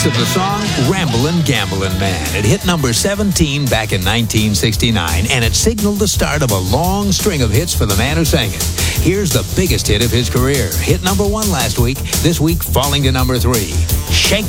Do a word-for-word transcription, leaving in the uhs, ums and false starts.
Of the song Ramblin' Gamblin' Man. It hit number seventeen back in nineteen sixty-nine, and it signaled the start of a long string of hits for the man who sang it. Here's the biggest hit of his career. Hit number one last week, this week falling to number three. Shake